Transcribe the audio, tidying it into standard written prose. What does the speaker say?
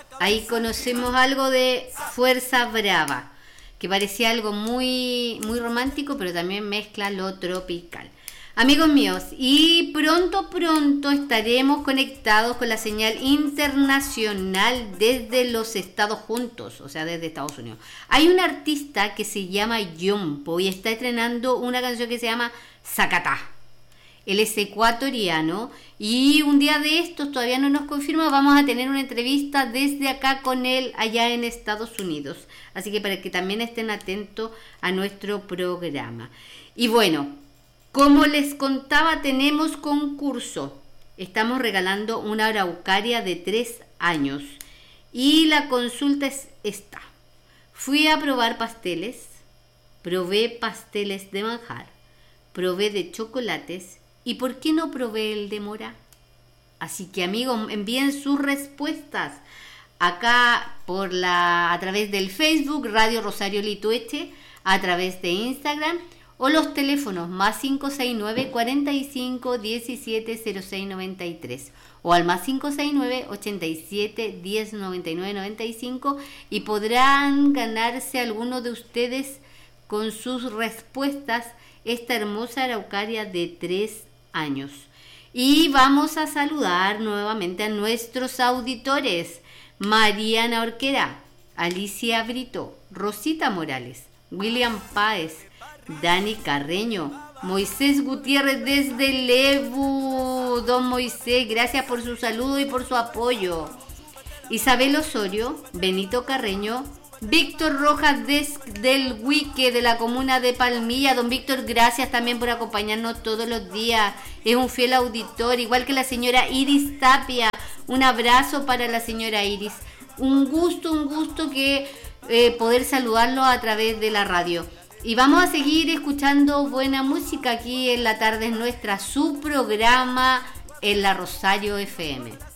Ahí conocemos algo de Fuerza Brava, que parecía algo muy, muy romántico, pero también mezcla lo tropical. Amigos míos, y pronto estaremos conectados con la señal internacional desde los Estados Juntos, o sea, desde Estados Unidos. Hay un artista que se llama Yompo y está estrenando una canción que se llama Zacatá. Él es ecuatoriano y un día de estos, todavía no nos confirma, vamos a tener una entrevista desde acá con él allá en Estados Unidos. Así que para que también estén atentos a nuestro programa. Y bueno, como les contaba, tenemos concurso. Estamos regalando una araucaria de 3 años. Y la consulta es esta. Fui a probar pasteles, probé pasteles de manjar, probé de chocolates. ¿Y por qué no probé el de mora? Así que amigos, envíen sus respuestas acá a través del Facebook Radio Rosario Litueche, a través de Instagram o los teléfonos más 569 45 17 06 93 o al más 569 87 10 99 95 y podrán ganarse algunos de ustedes con sus respuestas esta hermosa araucaria de 3 años. Y vamos a saludar nuevamente a nuestros auditores: Mariana Orquera, Alicia Brito, Rosita Morales, William Páez, Dani Carreño, Moisés Gutiérrez desde Lebu. Don Moisés, gracias por su saludo y por su apoyo. Isabel Osorio, Benito Carreño, Víctor Rojas del Huique, de la comuna de Palmilla. Don Víctor, gracias también por acompañarnos todos los días. Es un fiel auditor, igual que la señora Iris Tapia. Un abrazo para la señora Iris. Un gusto que poder saludarlo a través de la radio. Y vamos a seguir escuchando buena música aquí en La Tarde es Nuestra, su programa en la Rosario FM.